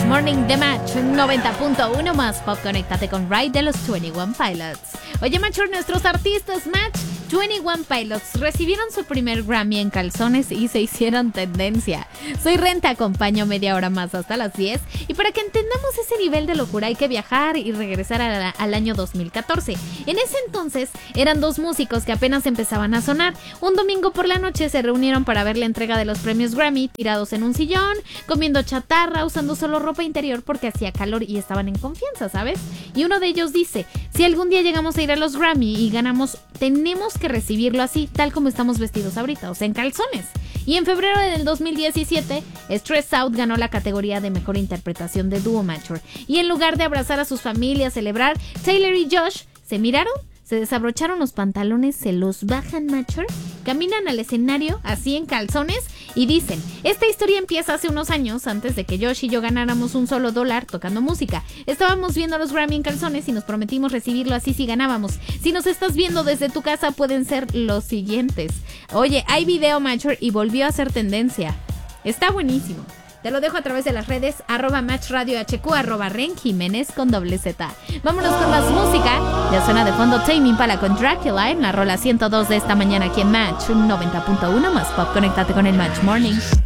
Morning de Match 90.1 más pop. Conéctate con Ride de los 21 Pilots. Oye, Match, nuestros artistas Match 21 Pilots recibieron su primer Grammy en calzones y se hicieron tendencia. Soy Ren, te acompaño media hora más hasta las 10. Y para que entendamos ese nivel de locura hay que viajar y regresar al año 2014. En ese entonces eran dos músicos que apenas empezaban a sonar. Un domingo por la noche se reunieron para ver la entrega de los premios Grammy, tirados en un sillón, comiendo chatarra, usando solo ropa interior porque hacía calor y estaban en confianza, ¿sabes? Y uno de ellos dice: si algún día llegamos a ir a los Grammy y ganamos, tenemos que recibirlo así, tal como estamos vestidos ahorita, o sea, en calzones. Y en febrero del 2017, Stressed Out ganó la categoría de mejor interpretación de dúo Matcher. Y en lugar de abrazar a sus familias, celebrar, Taylor y Josh se miraron, se desabrocharon los pantalones, se los bajan Matcher, caminan al escenario así en calzones y dicen: esta historia empieza hace unos años, antes de que Josh y yo ganáramos un solo dólar tocando música. Estábamos viendo los Grammy en calzones y nos prometimos recibirlo así si ganábamos. Si nos estás viendo desde tu casa, pueden ser los siguientes. Oye, hay video Matcher y volvió a ser tendencia. Está buenísimo. Te lo dejo a través de las redes, @MatchRadioHQ, @Ren Jiménez con Z. Vámonos con más música. Ya suena de fondo Tame Impala con Dracula en la rola 102 de esta mañana aquí en Match 90.1 más pop. Conéctate con el Match Morning.